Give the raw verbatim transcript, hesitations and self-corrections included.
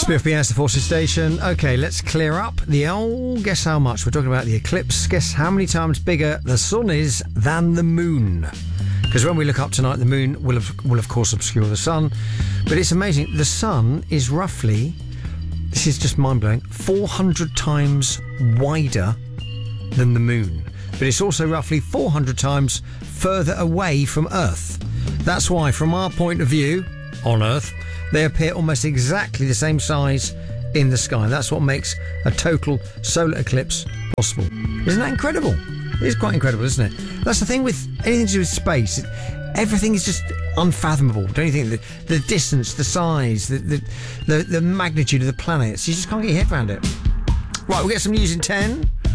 Spiff B S, the Forces Station. Okay, let's clear up the old guess how much. We're talking about the eclipse. Guess how many times bigger the sun is than the moon. Because when we look up tonight, the moon will, have, will of course obscure the sun. But it's amazing. The sun is roughly, this is just mind-blowing, four hundred times wider than the moon. But it's also roughly four hundred times further away from Earth. That's why, from our point of view on Earth, they appear almost exactly the same size in the sky. That's what makes a total solar eclipse possible. Isn't that incredible? It is quite incredible, isn't it? That's the thing with anything to do with space. Everything is just unfathomable, don't you think? The, the distance, the size, the, the, the, the magnitude of the planets. You just can't get your head around it. Right, we'll get some news in ten.